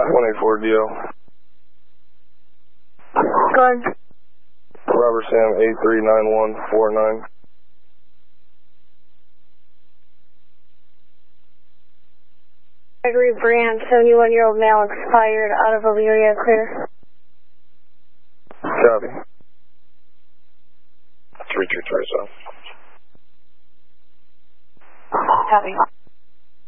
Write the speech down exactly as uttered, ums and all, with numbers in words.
one eight four D L. Go ahead. Robert Sam eight three nine one four nine. Gregory Brand, seventy-one-year-old male, expired, out of Elyria, clear. Copy. three two three seven. Copy.